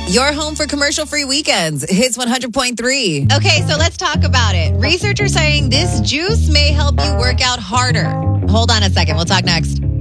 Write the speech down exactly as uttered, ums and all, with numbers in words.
Your home for commercial-free weekends. Hits one hundred point three. Okay, so let's talk about it. Researchers saying this juice may help you work out harder. Hold on a second. We'll talk next.